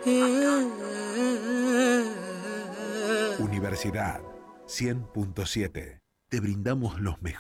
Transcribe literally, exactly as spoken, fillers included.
Universidad cien punto siete. Te brindamos los mejores